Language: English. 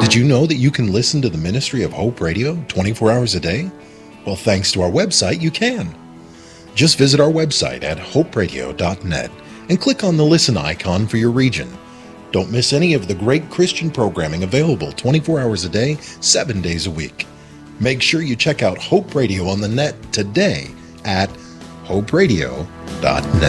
Did you know that you can listen to the Ministry of Hope Radio 24 hours a day? Well, thanks to our website, you can. Just visit our website at hoperadio.net and click on the listen icon for your region. Don't miss any of the great Christian programming available 24 hours a day, 7 days a week. Make sure you check out Hope Radio on the net today at hoperadio.net.